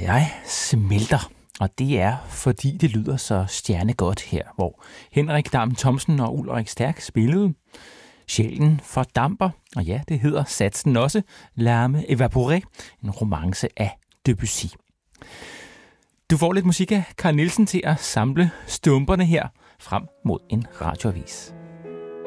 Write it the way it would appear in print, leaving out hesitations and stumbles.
Jeg smelter, og det er, fordi det lyder så stjernegodt her, hvor Henrik Dam Thomsen og Ulrik Stærk spillede. Sjælen fordamper, og ja, det hedder satsen også, Larme Evaporé, en romance af Debussy. Du får lidt musik af Carl Nielsen til at samle stumperne her frem mod en radioavis.